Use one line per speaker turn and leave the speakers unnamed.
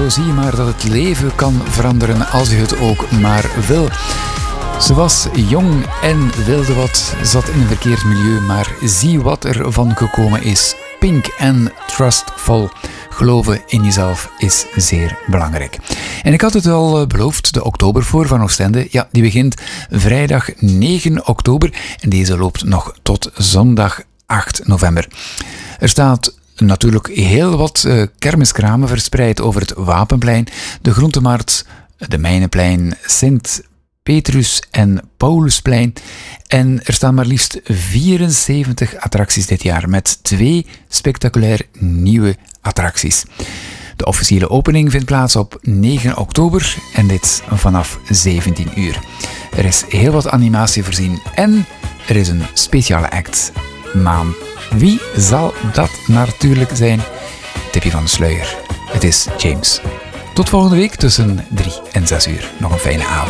zo zie je maar dat het leven kan veranderen als je het ook maar wil. Ze was jong en wilde wat, zat in een verkeerd milieu, maar zie wat er van gekomen is. Pink en Trustful. Geloven in jezelf is zeer belangrijk. En ik had het al beloofd, de Oktobervoer van Oostende, ja, die begint vrijdag 9 oktober en deze loopt nog tot zondag 8 november. Er staat natuurlijk heel wat kermiskramen verspreid over het Wapenplein, de Groentemarkt, de Mijnenplein, Sint-Petrus en Paulusplein. En er staan maar liefst 74 attracties dit jaar, met 2 spectaculair nieuwe attracties. De officiële opening vindt plaats op 9 oktober en dit vanaf 17 uur. Er is heel wat animatie voorzien en er is een speciale act. Maar wie zal dat natuurlijk zijn? Tipje van de sluier. Het is James. Tot volgende week tussen 3 en 6 uur. Nog een fijne avond.